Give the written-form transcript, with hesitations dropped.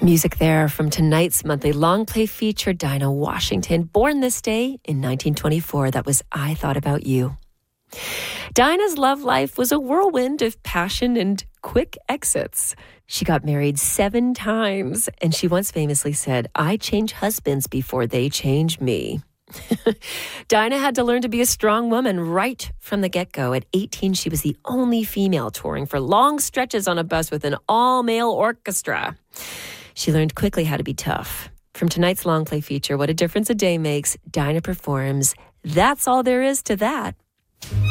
Music there from tonight's monthly long play feature, Dinah Washington, born this day in 1924. That was I Thought About You. Dinah's love life was a whirlwind of passion and quick exits. She got married 7 times, and she once famously said, "I change husbands before they change me." Dinah had to learn to be a strong woman right from the get-go. At 18, she was the only female touring for long stretches on a bus with an all-male orchestra. She learned quickly how to be tough. From tonight's long play feature, What a Difference a Day Makes, Dinah performs That's All There Is to That.